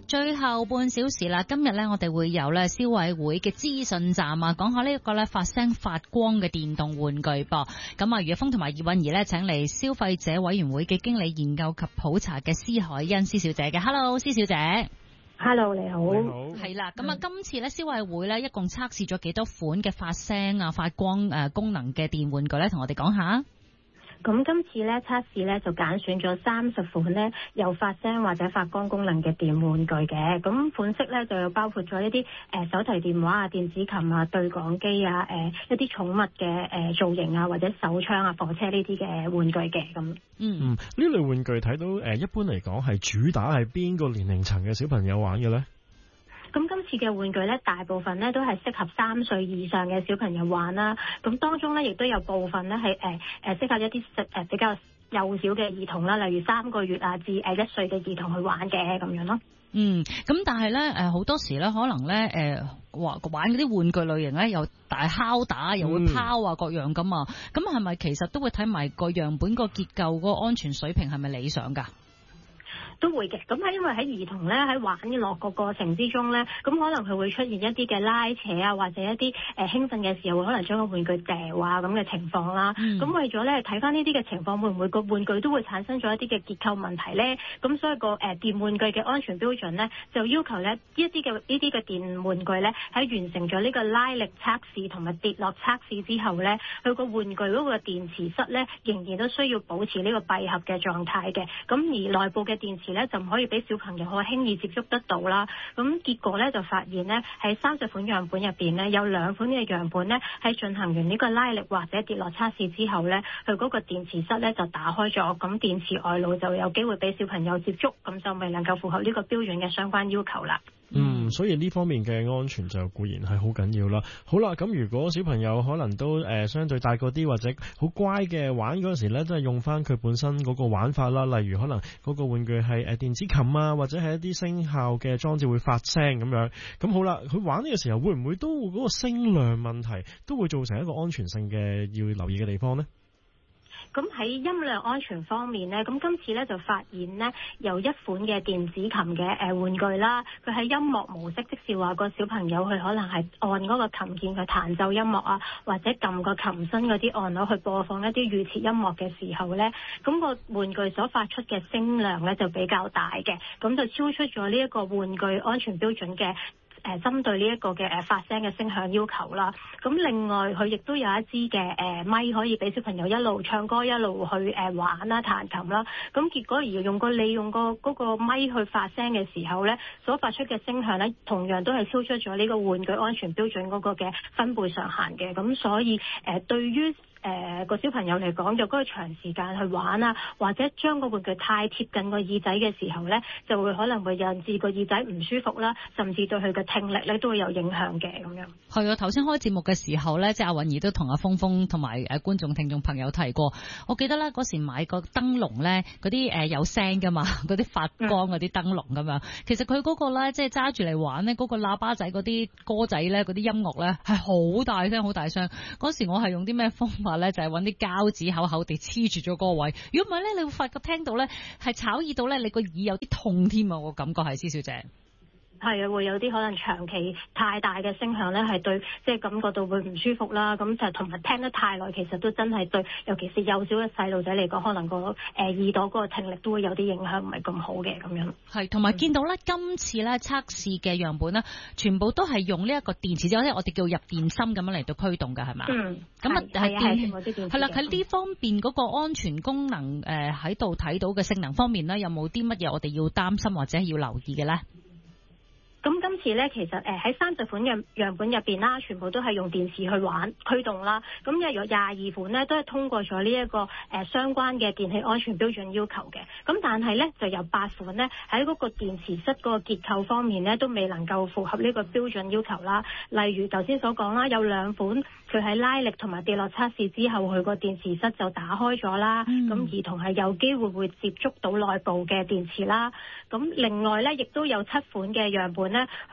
最後半小時啦，今日咧我哋會有咧消委會嘅資訊站啊，講下呢一個咧發聲發光嘅電動玩具噃。咁啊，余日峰同埋葉韻儀咧請嚟消費者委員會嘅經理研究及普查嘅施海欣施小姐嘅。Hello， 施小姐。 Hello， 你好。 係啦，咁啊，今次咧消委會咧一共測試咗幾多款嘅發聲啊、發光功能嘅電玩具咧，同我哋講下。 咁今次咧測試咧就揀選咗30款咧有發聲或者發光功能嘅電玩具嘅，咁款式咧就有包括咗一啲手提電話啊、電子琴啊、對講機啊、一啲寵物嘅造型啊或者手槍啊、火車呢啲嘅玩具嘅咁。 呢類玩具睇到一般嚟講係主打係邊個年齡層嘅小朋友玩嘅咧？ 咁今次嘅玩具咧，大部分咧都係適合3歲以上嘅小朋友玩啦。咁當中咧，亦都有部分咧係適合一啲比較幼小嘅兒童啦，例如3個月啊至1歲嘅兒童去玩嘅咁樣咯。 咁但係咧好多時咧可能咧玩嗰啲玩具類型咧又大敲打又會拋啊各樣噶嘛。咁係咪其實都會睇埋個樣本個結構個安全水平係咪理想㗎？ 都會嘅，咁因為喺兒童咧喺玩樂個過程之中咧，咁可能佢會出現一啲嘅拉扯啊，或者一啲興奮嘅時候會可能將個玩具掉啊咁嘅情況啦。咁為咗咧睇翻呢啲嘅情況，會唔會個玩具都會產生咗一啲嘅結構問題咧？咁所以個電玩具嘅安全標準咧，就要求咧呢啲嘅電玩具咧喺完成咗呢個拉力測試同埋跌落測試之後咧，佢個玩具嗰個電池室咧仍然都需要保持呢個閉合嘅狀態嘅。咁而內部嘅電池咧就唔可以俾小朋友可輕易接觸得到啦。咁結果咧就發現咧喺30款樣本入邊咧有2款嘅樣本咧喺進行完呢個拉力或者跌落測試之後咧，佢嗰個電池室咧就打開咗，咁電池外露就有機會俾小朋友接觸，咁就未能夠符合呢個標準嘅相關要求啦。 所以呢方面嘅安全就固然係好緊要啦。好啦，咁如果小朋友可能都相對大個啲或者好乖嘅玩嗰時咧，都係用翻佢本身嗰個玩法啦。例如可能嗰個玩具係電子琴啊，或者係一啲聲效嘅裝置會發聲咁樣。咁好啦，佢玩呢個時候會唔會都嗰個聲量問題都會造成一個安全性嘅要留意嘅地方呢？ 咁喺音量安全方面呢，咁今次呢就發現呢有1款嘅電子琴嘅玩具啦，佢喺音樂模式，即是話個小朋友佢可能係按嗰個琴鍵去彈奏音樂啊，或者撳個琴身嗰啲按鈕去播放一啲預設音樂嘅時候呢，咁個玩具所發出嘅聲量呢就比較大嘅，咁就超出咗呢一個玩具安全標準嘅針對呢一個嘅發聲嘅聲響要求啦。咁另外佢亦都有一支嘅咪可以俾小朋友一路唱歌一路去玩啦、彈琴啦。咁結果而利用嗰個咪去發聲嘅時候咧，所發出嘅聲響咧，同樣都係超出咗呢個玩具安全標準嗰個嘅分貝上限嘅。咁所以對於個小朋友嚟講，若果佢長時間去玩啊，或者將個玩具太貼近個耳仔嘅時候咧，就會可能會引致個耳仔唔舒服啦，甚至對佢嘅聽力咧都會有影響嘅咁樣。 係啊，頭先開節目嘅時候咧，即係阿韻儀都同阿峰峰同埋觀眾聽眾朋友提過，我記得咧嗰時買個燈籠咧，嗰啲有聲噶嘛，嗰啲發光嗰啲燈籠咁樣。其實佢嗰個咧，即係揸住嚟玩咧，嗰個喇叭仔嗰啲歌仔咧，嗰啲音樂咧係好大聲，好大聲。嗰時我係用啲咩方法咧，就係揾啲膠紙厚厚地黐住咗嗰個位。如果唔係咧，你會發覺聽到咧係吵耳到咧，你個耳有啲痛添啊！我感覺係施小姐。 係啊，會有啲可能長期太大嘅聲響咧，係對即係感覺到會唔舒服啦。咁就同埋聽得太耐，其實都真係對，尤其是幼小嘅細路仔嚟講，可能個耳朵嗰個聽力都會有啲影響，唔係咁好嘅咁樣。係， 同埋見到咧，今次咧測試嘅樣本咧，全部都係用呢一個電池，即係我哋叫入電芯咁樣嚟到驅動㗎，係嘛？咁啊係啦，喺呢方面嗰個安全功能喺度睇到嘅性能方面咧，有冇啲乜嘢我哋要擔心或者要留意嘅咧？ 咁今次咧，其實喺30款嘅樣本入邊啦，全部都係用電池去驅動啦。咁有22款咧，都係通過咗呢一個相關嘅電器安全標準要求嘅。咁但係咧，就有8款咧喺嗰個電池室嗰個結構方面咧，都未能夠符合呢個標準要求啦。例如頭先所講啦，有2款佢喺拉力同埋跌落測試之後，佢個電池室就打開咗啦。咁兒童係有機會接觸到內部嘅電池啦。咁另外咧，亦都有7款嘅樣本咧，佢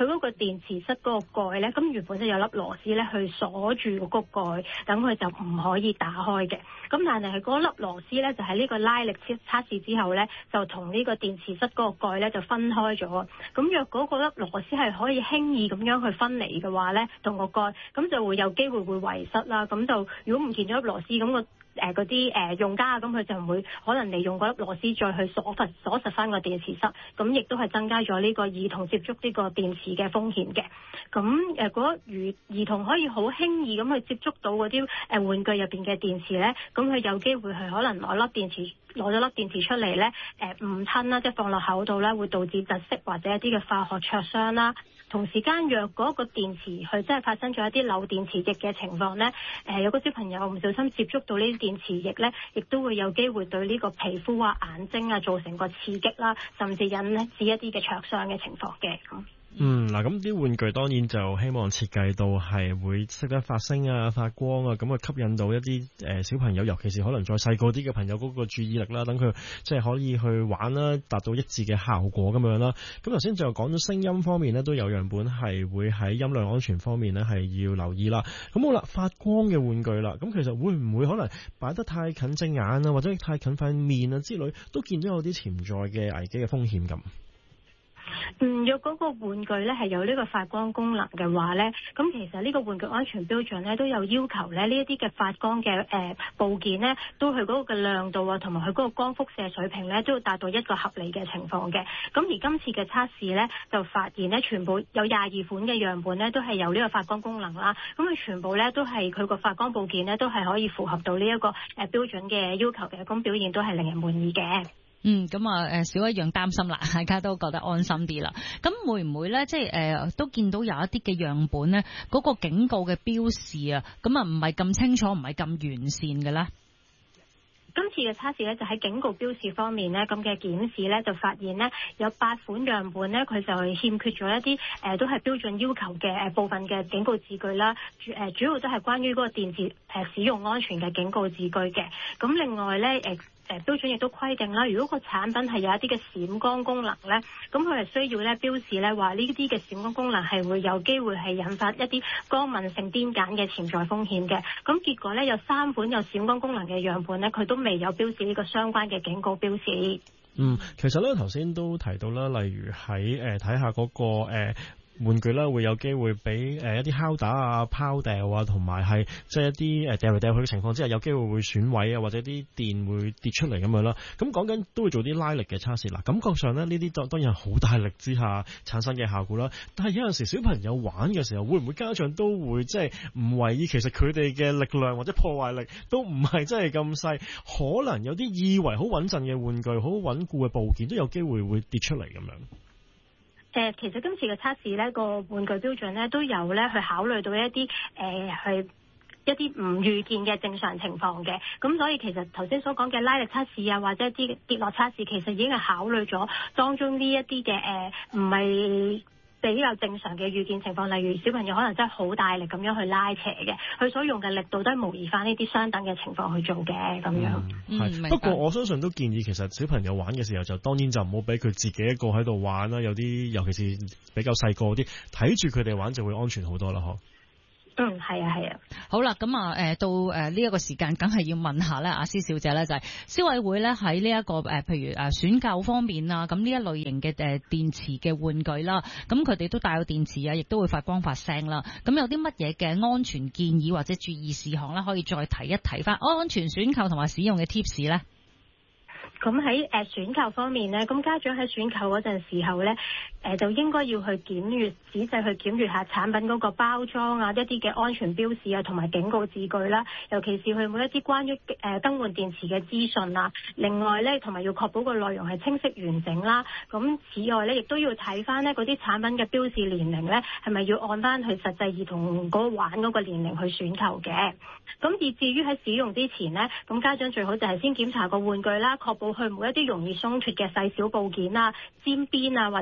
佢嗰個電池室嗰個蓋咧，咁原本就有粒螺絲咧去鎖住嗰個蓋，等佢就唔可以打開嘅。咁但係嗰粒螺絲咧就喺呢個拉力測試之後咧，就同呢個電池室嗰個蓋咧就分開咗。咁若果嗰粒螺絲係可以輕易咁樣去分離嘅話咧，同個蓋，咁就會有機會會遺失啦。咁就如果唔見咗粒螺絲，咁嗰啲用家咁佢就唔會可能利用嗰粒螺絲再去鎖實翻個電池室，咁亦都係增加咗呢個兒童接觸呢個電池嘅風險嘅。咁如兒童可以好輕易咁去接觸到嗰啲玩具入邊嘅電池咧，咁佢有機會係可能攞咗粒電池出嚟咧，誤吞啦，即係放落口度咧，會導致窒息或者一啲嘅化學灼傷啦。同時間，若嗰個電池佢真係發生咗一啲漏電池液嘅情況咧，有個小朋友唔小心接觸到呢啲電池液咧，亦都會有機會對呢個皮膚啊、眼睛啊造成個刺激啦，甚至引致一啲嘅灼傷嘅情況嘅咁。 嗱，咁啲玩具當然就希望設計到係會識得發聲啊、發光啊，咁啊吸引到一啲小朋友，尤其是可能再細個啲嘅朋友嗰個注意力啦，等佢即係可以去玩啦，達到一致嘅效果咁樣啦。咁頭先就講咗聲音方面呢，都有樣本係會喺音量安全方面呢係要留意啦。咁好啦，發光嘅玩具啦，咁其實會唔會可能擺得太近隻眼啊，或者太近塊面啊之類，都見到有啲潛在嘅危機嘅風險咁？ 若嗰個玩具咧係有呢個發光功能嘅話咧，咁其實呢個玩具安全標準咧都有要求咧，呢一啲嘅發光嘅部件咧，都佢嗰個嘅亮度啊，同埋佢嗰個光輻射水平咧，都要達到一個合理嘅情況嘅。咁而今次嘅測試咧，就發現咧，全部有22款嘅樣本咧，都係有呢個發光功能啦。咁佢全部咧都係佢個發光部件咧，都係可以符合到呢一個標準嘅要求嘅，咁表現都係令人滿意嘅。 咁啊，少一樣擔心啦，大家都覺得安心啲啦。咁會唔會咧，即係都見到有一啲嘅樣本咧，嗰個警告嘅標示啊，咁啊唔係咁清楚，唔係咁完善嘅咧？ 今次嘅測試咧，就喺警告標示方面咧，咁嘅檢視咧，就發現咧有8款樣本咧，佢就係欠缺咗一啲都係標準要求嘅部分嘅警告字句啦。主要都係關於嗰個電池使用安全嘅警告字句嘅。咁另外咧標準亦都規定啦，如果個產品係有一啲嘅閃光功能咧，咁佢係需要咧標示咧話呢啲嘅閃光功能係會有機會係引發一啲光敏性癲癇嘅潛在風險嘅。咁結果咧有3款有閃光功能嘅樣本咧，佢都未有標示呢個相關嘅警告標示。 其實咧頭先都提到啦，例如喺睇下嗰個玩具啦，會有機會俾一啲敲打啊、拋掉啊，同埋係即係一啲掉嚟掉去嘅情況之下，有機會會損毀啊，或者啲電會跌出嚟咁樣啦。咁講緊都會做啲拉力嘅測試啦。感覺上呢啲當然係好大力之下產生嘅效果啦。但係有陣時小朋友玩嘅時候，會唔會家長都會即係唔為意？其實佢哋嘅力量或者破壞力都唔係真係咁細，可能有啲以為好穩陣嘅玩具、好穩固嘅部件都有機會會跌出嚟咁樣。 其實今次嘅測試呢個玩具標準呢都有呢去考慮到一啲係一啲唔預見嘅正常情況嘅。咁所以其實頭先所講嘅拉力測試啊，或者一啲跌落測試，其實已經係考慮咗當中呢一啲嘅唔係比較正常嘅預見情況，例如小朋友可能真係好大力咁樣去拉斜嘅，佢所用嘅力度都係模擬翻呢啲相等嘅情況去做嘅咁樣。 不過我相信都建議其實小朋友玩嘅時候就當然就唔好俾佢自己一個喺度玩啦，有啲尤其是比較細個啲睇住佢哋玩就會安全好多啦，嗬。 係啊。 好啦，咁到呢一個時間，梗係要問下咧，阿施小姐咧就係消委會咧喺呢一個譬如選購方面啊，咁呢一類型嘅電池嘅玩具啦，咁佢哋都帶有電池啊，亦都會發光發聲啦。咁有啲乜嘢嘅安全建議或者注意事項咧，可以再提一提翻安全選購同埋使用嘅 tips 咧？ 咁喺選購方面咧，咁家長喺選購嗰陣時候咧，就應該要去仔細去檢閱下產品嗰個包裝啊，一啲嘅安全標示啊，同埋警告字句啦。尤其是佢每一啲關於更換電池嘅資訊啊。另外咧，同埋要確保個內容係清晰完整啦。咁此外咧，亦都要睇翻咧嗰啲產品嘅標示年齡咧，係咪要按翻佢實際兒童嗰玩嗰個年齡去選購嘅。咁而至於喺使用之前咧，咁家長最好就係先檢查個玩具啦，確保佢每一啲容易鬆脱嘅細小部件啊、尖邊啊或者尖點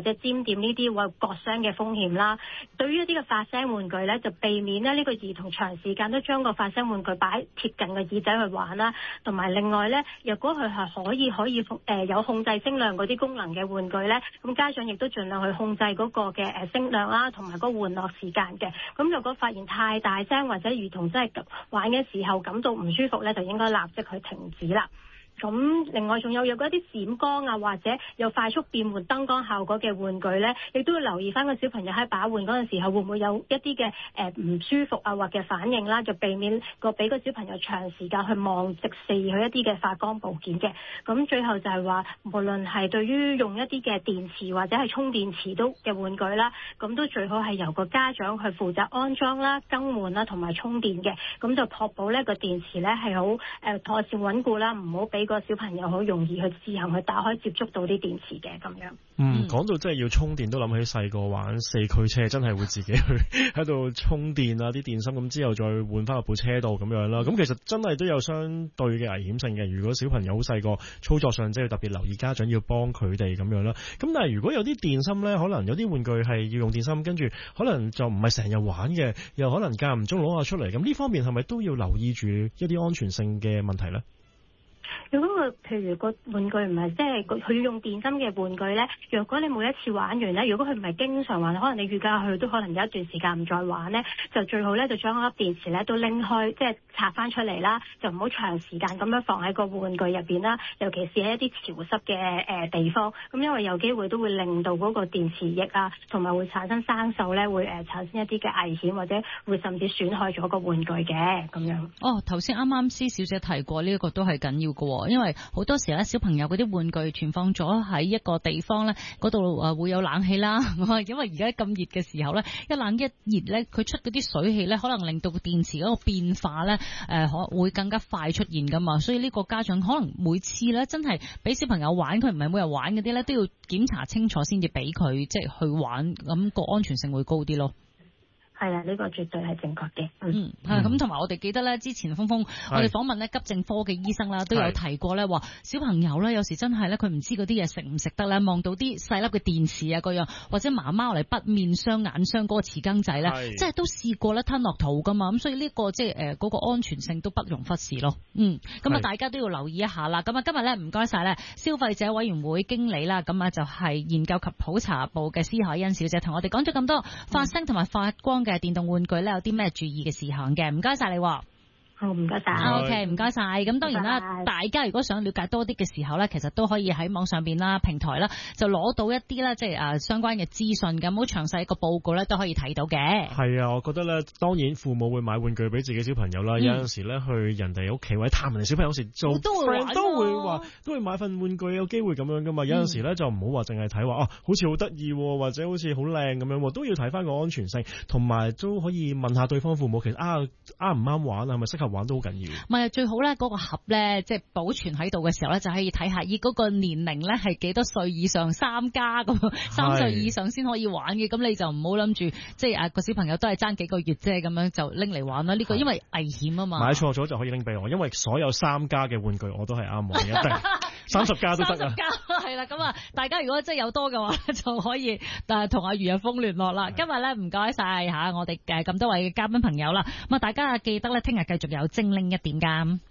掂呢啲會割傷嘅風險啦。對於一啲嘅發聲玩具咧，就避免咧呢個兒童長時間都將個發聲玩具擺貼近個耳仔去玩啦。同埋另外咧，若果佢係可以有控制聲量嗰啲功能嘅玩具咧，咁家長亦都盡量去控制嗰個嘅聲量啦，同埋個玩樂時間嘅。咁若果發現太大聲或者兒童真係玩嘅時候感到唔舒服咧，就應該立即去停止啦。咁另外仲有嗰啲閃光啊，或者有快速變換燈光效果嘅玩具咧，亦都要留意翻個小朋友喺把玩嗰陣時候會唔會有一啲嘅唔舒服啊或嘅反應啦，就避免俾個小朋友長時間去望直視佢一啲嘅發光部件嘅。咁最後就係話，無論係對於用一啲嘅電池或者係充電池都嘅玩具啦，咁都最好係由個家長去負責安裝啦、更換啦同埋充電嘅，咁就確保呢個電池咧係好妥善穩固啦，唔好俾個小朋友好容易去自行去打開接觸到啲電池嘅咁樣。 講到真係要充電，都諗起細個玩四驅車，真係會自己去喺度充電啊，啲電芯咁之後再換翻入部車度咁樣啦。咁其實真係都有相對嘅危險性嘅。如果小朋友好細個，操作上即係特別留意，家長要幫佢哋咁樣啦。咁但係如果有啲電芯呢，可能有啲玩具係要用電芯，跟住可能就唔係成日玩嘅，又可能間唔中攞下出嚟。咁呢方面係咪都要留意住一啲安全性嘅問題呢？ 如果譬如個玩具唔係即係佢要用電芯嘅玩具咧，若果你每一次玩完咧，如果佢唔係經常玩，可能你預計佢都可能有一段時間唔再玩咧，就最好咧就將嗰粒電池咧都拎開，即係拆翻出嚟啦，就唔好長時間咁樣放喺個玩具入邊啦，尤其是喺一啲潮濕嘅地方，咁因為有機會都會令到嗰個電池液啊，同埋會產生生鏽咧，會產生一啲嘅危險，或者會甚至損害咗個玩具嘅咁樣。 頭先啱啱施小姐提過呢一個都係緊要嘅。因為好多時咧，小朋友嗰啲玩具存放咗喺一個地方咧，嗰度會有冷氣啦。因為而家咁熱嘅時候咧，一冷一熱咧，佢出嗰啲水氣咧，可能令到個電池嗰個變化咧，會更加快出現噶嘛。所以呢個家長可能每次咧，真係俾小朋友玩，佢唔係每日玩嗰啲咧，都要檢查清楚先至俾佢即係去玩，咁個安全性會高啲咯。 係啊，呢個絕對係正確嘅。 咁同埋我哋記得咧，之前峰峰我哋訪問咧急症科嘅醫生啦，都有提過咧，話小朋友咧有時真係咧佢唔知嗰啲嘢食唔食得咧，望到啲細粒嘅電池啊嗰樣，或者媽媽嚟筆面霜眼霜嗰個匙羹仔咧，即係都試過咧吞落肚噶嘛，咁所以呢個即係嗰個安全性都不容忽視咯。咁啊大家都要留意一下啦。咁啊今日咧唔該晒咧消費者委員會經理啦，咁啊就係研究及普查部嘅施凱欣小姐同我哋講咗咁多發聲同埋發光嘅電動玩具咧，有啲咩注意嘅事項嘅？唔該晒你。 好，唔該晒。 OK， 唔該晒。咁當然啦，大家如果想了解多啲嘅時候咧，其實都可以喺網上邊啦、平台啦，就攞到一啲啦，即係相關嘅資訊咁，好詳細個報告咧都可以睇到嘅。係啊，我覺得咧，當然父母會買玩具俾自己小朋友啦。有陣時咧去人哋屋企或者探人哋小朋友時做 friend 都會買份玩具，有機會咁樣噶嘛。有陣時咧就唔好話淨係睇話好似好得意或者好似好靚咁樣，都要睇翻個安全性，同埋都可以問下對方父母，其實啱唔啱玩，係咪適合玩都好緊要。 唔係最好咧，嗰個盒咧即係保存喺度嘅時候咧，就可以睇下嗰個年齡咧係幾多歲以上，3+咁，3歲以上先可以玩嘅。咁你就唔好諗住即係個小朋友都係爭幾個月啫，咁樣就拎嚟玩啦。呢個因為危險啊嘛。買錯咗就可以拎俾我，因為所有3+嘅玩具我都係啱玩，一定30+都得啊。30+係啦，咁啊，大家如果真係有多嘅話，就可以同阿余日峰聯絡啦。今日咧唔該晒吓我哋咁多位嘉賓朋友啦。咁啊，大家記得咧聽日繼續有精靈一點㗎。